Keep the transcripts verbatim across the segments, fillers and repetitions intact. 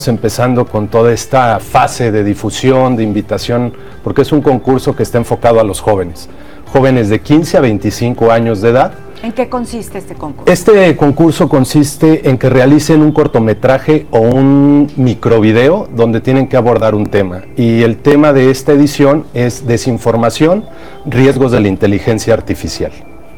Empezando con toda esta fase de difusión, de invitación, porque es un concurso que está enfocado a los jóvenes, jóvenes de quince a veinticinco años de edad. ¿En qué consiste este concurso? Este concurso consiste en que realicen un cortometraje o un microvideo donde tienen que abordar un tema, y el tema de esta edición es desinformación, riesgos de la inteligencia artificial.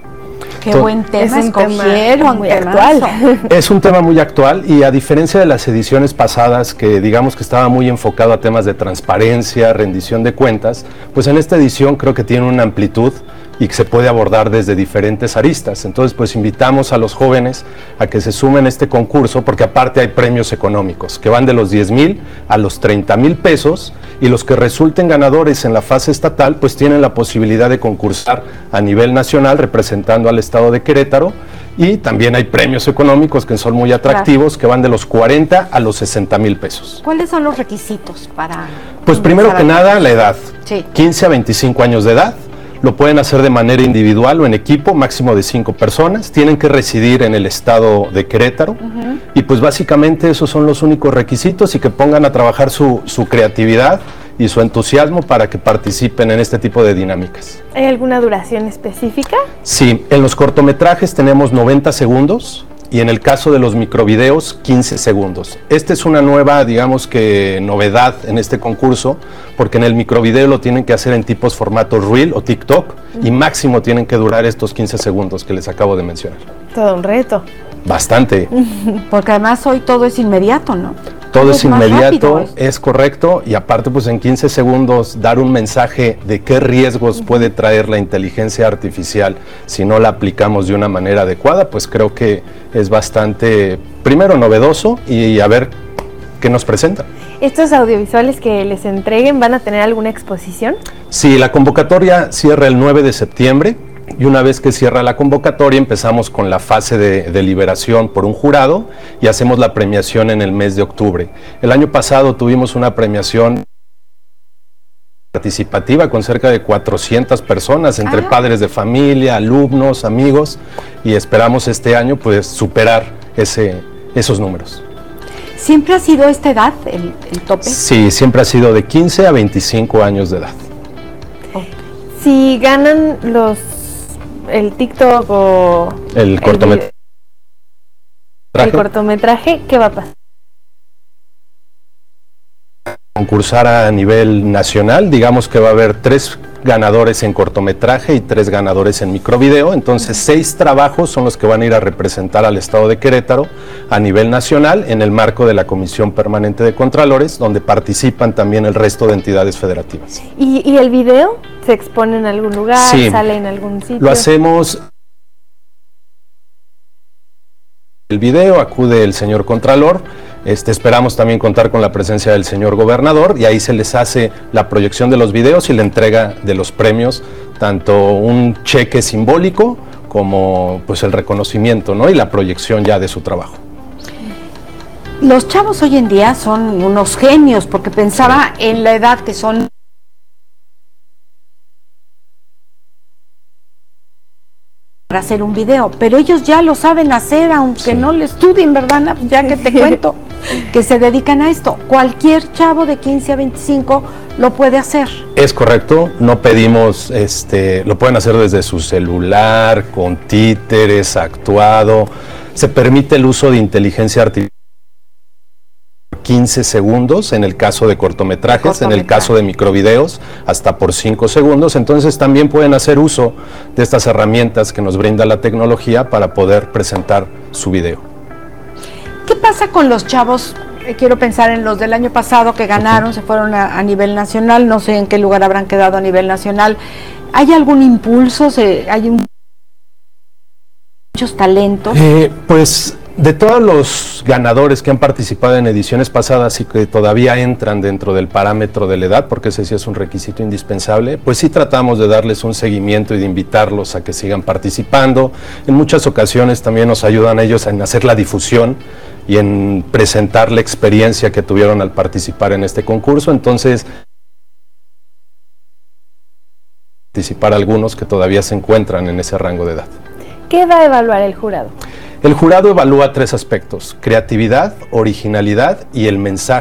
Qué Entonces, buen tema es escogieron, muy actual. Es un tema muy actual, y a diferencia de las ediciones pasadas, que digamos que estaba muy enfocado a temas de transparencia, rendición de cuentas, pues en esta edición creo que tiene una amplitud y que se puede abordar desde diferentes aristas. Entonces, pues invitamos a los jóvenes a que se sumen a este concurso, porque aparte hay premios económicos que van de los diez mil a los treinta mil pesos, y los que resulten ganadores en la fase estatal pues tienen la posibilidad de concursar a nivel nacional representando al estado de Querétaro, y también hay premios económicos que son muy atractivos, que van de los cuarenta a los sesenta mil pesos. ¿Cuáles son los requisitos para...? Pues primero que nada, la edad, sí. quince a veinticinco años de edad. Lo pueden hacer de manera individual o en equipo, máximo de cinco personas. Tienen que residir en el estado de Querétaro. Uh-huh. Y pues básicamente esos son los únicos requisitos, y que pongan a trabajar su, su creatividad y su entusiasmo para que participen en este tipo de dinámicas. ¿Hay alguna duración específica? Sí, en los cortometrajes tenemos noventa segundos. Y en el caso de los microvideos, quince segundos. Esta es una nueva, digamos que, novedad en este concurso, porque en el microvideo lo tienen que hacer en tipos formatos Reel o TikTok, uh-huh. y máximo tienen que durar estos quince segundos que les acabo de mencionar. Todo un reto. Bastante. Porque además hoy todo es inmediato, ¿no? Todo es inmediato, es correcto, y aparte pues en quince segundos dar un mensaje de qué riesgos puede traer la inteligencia artificial si no la aplicamos de una manera adecuada, pues creo que es bastante, primero, novedoso, y a ver qué nos presentan. ¿Estos audiovisuales que les entreguen van a tener alguna exposición? Sí, la convocatoria cierra el nueve de septiembre. Y una vez que cierra la convocatoria, empezamos con la fase de deliberación por un jurado y hacemos la premiación en el mes de octubre. El año pasado tuvimos una premiación participativa con cerca de cuatrocientas personas, entre ah. padres de familia, alumnos, amigos, y esperamos este año pues superar ese, esos números. ¿Siempre ha sido esta edad el, el tope? Sí, siempre ha sido de quince a veinticinco años de edad. Okay. Si ganan los... el TikTok o el cortometraje. El, el cortometraje, ¿qué va a pasar? Concursar a nivel nacional, digamos que va a haber tres ganadores en cortometraje y tres ganadores en microvideo, entonces seis trabajos son los que van a ir a representar al estado de Querétaro a nivel nacional en el marco de la Comisión Permanente de Contralores, donde participan también el resto de entidades federativas. ¿Y, y el video se expone en algún lugar, sí, sale en algún sitio? Lo hacemos. El video acude el señor Contralor. Este, esperamos también contar con la presencia del señor gobernador, y ahí se les hace la proyección de los videos y la entrega de los premios, tanto un cheque simbólico como pues el reconocimiento, ¿no? Y la proyección ya de su trabajo. Los chavos hoy en día son unos genios, porque pensaba sí. en la edad que son para hacer un video, pero ellos ya lo saben hacer, aunque sí. no lo estudien, ¿verdad? Ya que te cuento que se dedican a esto. Cualquier chavo de quince a veinticinco lo puede hacer. Es correcto, no pedimos, este, lo pueden hacer desde su celular, con títeres, actuado. Se permite el uso de inteligencia artificial quince segundos en el caso de cortometrajes, cortometraje. En el caso de microvideos hasta por cinco segundos, entonces también pueden hacer uso de estas herramientas que nos brinda la tecnología para poder presentar su video. ¿Qué pasa con los chavos? Eh, quiero pensar en los del año pasado que ganaron, uh-huh. se fueron a, a nivel nacional, no sé en qué lugar habrán quedado a nivel nacional. ¿Hay algún impulso? ¿Se, hay un, muchos talentos? Eh, pues... De todos los ganadores que han participado en ediciones pasadas y que todavía entran dentro del parámetro de la edad, porque ese sí es un requisito indispensable, pues sí tratamos de darles un seguimiento y de invitarlos a que sigan participando. En muchas ocasiones también nos ayudan ellos en hacer la difusión y en presentar la experiencia que tuvieron al participar en este concurso, entonces participar algunos que todavía se encuentran en ese rango de edad. ¿Qué va a evaluar el jurado? El jurado evalúa tres aspectos: creatividad, originalidad y el mensaje